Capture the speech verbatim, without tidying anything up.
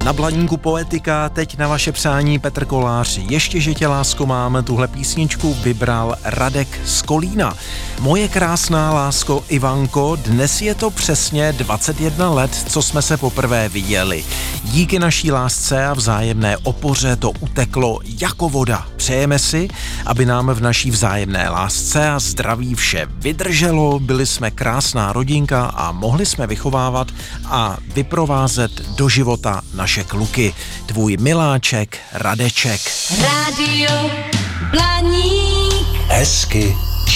na Blaníku Poetika teď na vaše přání Petr Kolář. Ještě, že tě lásko mám, tuhle písničku vybral Radek z Kolína. Moje krásná lásko Ivanko, dnes je to přesně dvacet jedna let, co jsme se poprvé viděli. Díky naší lásce a vzájemné opoře to uteklo jako voda. Přejeme si, aby nám v naší vzájemné lásce a zdraví vše vydrželo, byli jsme krásná rodinka a mohli jsme vychovávat a vyprovázet do života naše kluky. Tvůj miláček Radeček. Rádio Blaník. Hezky